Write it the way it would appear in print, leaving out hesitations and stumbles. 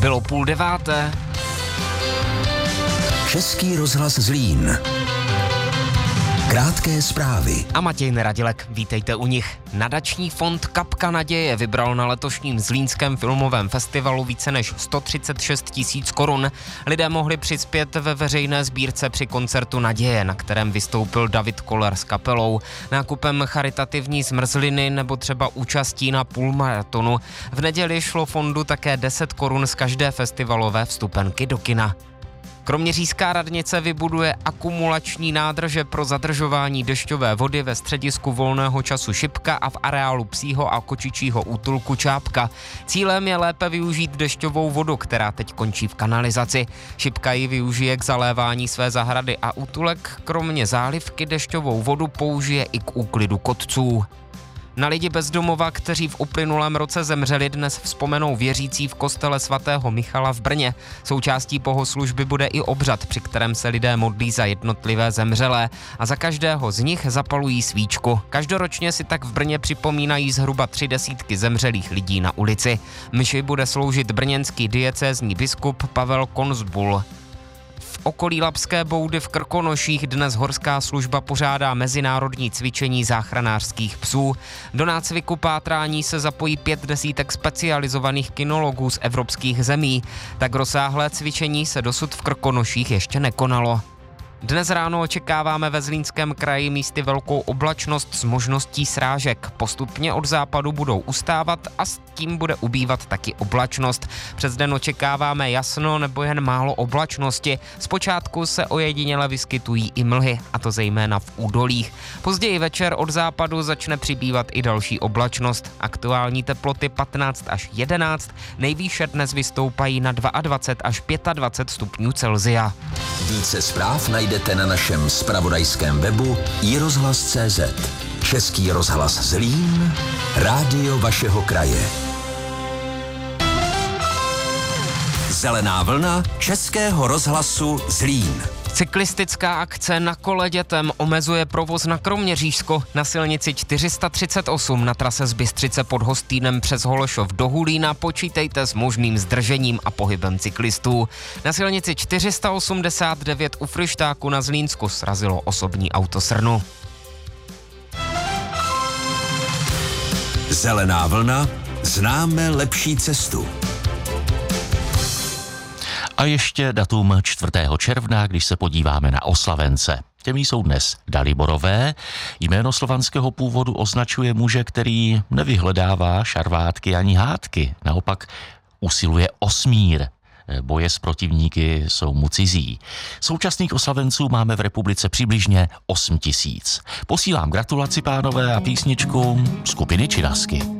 Bylo 8:30. Český rozhlas Zlín. Krátké zprávy. A Matěj Neradilek, vítejte u nich. Nadační fond Kapka naděje vybral na letošním Zlínském filmovém festivalu více než 136 000 korun. Lidé mohli přispět ve veřejné sbírce při koncertu Naděje, na kterém vystoupil David Koller s kapelou, nákupem charitativní zmrzliny nebo třeba účastí na půlmaratonu. V neděli šlo fondu také 10 korun z každé festivalové vstupenky do kina. Kroměřížská radnice vybuduje akumulační nádrže pro zadržování dešťové vody ve středisku volného času Šipka a v areálu psího a kočičího útulku Čápka. Cílem je lépe využít dešťovou vodu, která teď končí v kanalizaci. Šipka ji využije k zalévání své zahrady a útulek kromě zálivky dešťovou vodu použije i k úklidu kotců. Na lidi bez domova, kteří v uplynulém roce zemřeli, dnes vzpomenou věřící v kostele svatého Michala v Brně. Součástí bohoslužby bude i obřad, při kterém se lidé modlí za jednotlivé zemřelé a za každého z nich zapalují svíčku. Každoročně si tak v Brně připomínají zhruba 30 zemřelých lidí na ulici. Mši bude sloužit brněnský diecézní biskup Pavel Konzbul. V okolí Labské boudy v Krkonoších dnes horská služba pořádá mezinárodní cvičení záchranářských psů. Do nácviku pátrání se zapojí 5 desítek specializovaných kynologů z evropských zemí. Tak rozsáhlé cvičení se dosud v Krkonoších ještě nekonalo. Dnes ráno očekáváme ve Zlínském kraji místy velkou oblačnost s možností srážek. Postupně od západu budou ustávat a s tím bude ubývat taky oblačnost. Přes den očekáváme jasno nebo jen málo oblačnosti. Zpočátku se ojediněle vyskytují i mlhy, a to zejména v údolích. Později večer od západu začne přibývat i další oblačnost. Aktuální teploty 15 až 11, nejvýše dnes vystoupají na 22 až 25 stupňů Celsia. Více zpráv najdete na našem zpravodajském webu iRozhlas.cz. Český rozhlas Zlín, rádio vašeho kraje. Zelená vlna Českého rozhlasu Zlín. Cyklistická akce Na kole dětem omezuje provoz na Kroměřížsko. Na silnici 438 na trase z Bystřice pod Hostýnem přes Holešov do Hulína počítejte s možným zdržením a pohybem cyklistů. Na silnici 489 u Fryštáku na Zlínsku srazilo osobní auto srnu. Zelená vlna, známe lepší cestu. A ještě datum 4. června, když se podíváme na oslavence. Těmi jsou dnes Daliborové. Jméno slovanského původu označuje muže, který nevyhledává šarvátky ani hádky. Naopak usiluje o smír. Boje s protivníky jsou mu cizí. Současných oslavenců máme v republice přibližně 8 000. Posílám gratulaci, pánové, a písničku skupiny Činasky.